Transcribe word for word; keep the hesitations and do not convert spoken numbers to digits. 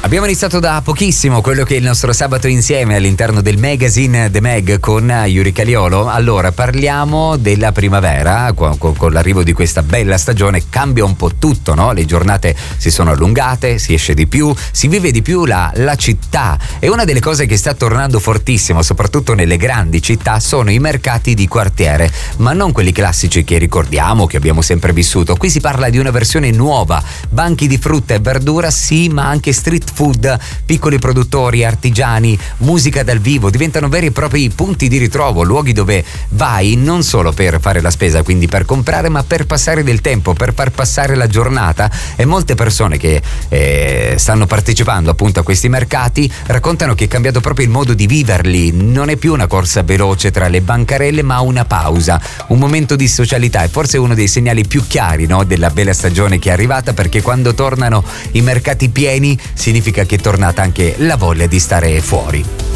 Abbiamo iniziato da pochissimo quello che è il nostro sabato insieme all'interno del magazine The Mag con Yuri Caliolo. Allora parliamo della primavera, con, con, con l'arrivo di questa bella stagione cambia un po' tutto, no? Le giornate si sono allungate, si esce di più, si vive di più la, la città, e una delle cose che sta tornando fortissimo soprattutto nelle grandi città sono i mercati di quartiere, ma non quelli classici che ricordiamo, che abbiamo sempre vissuto. Qui si parla di una versione nuova, banchi di frutta e verdura sì, ma anche street food, piccoli produttori, artigiani, musica dal vivo, diventano veri e propri punti di ritrovo, luoghi dove vai non solo per fare la spesa, quindi per comprare, ma per passare del tempo, per far passare la giornata. E molte persone che eh, stanno partecipando appunto a questi mercati raccontano che è cambiato proprio il modo di viverli, non è più una corsa veloce tra le bancarelle, ma una pausa, un momento di socialità. E forse uno dei segnali più chiari, no, della bella stagione che è arrivata, perché quando tornano i mercati pieni significa che è tornata anche la voglia di stare fuori.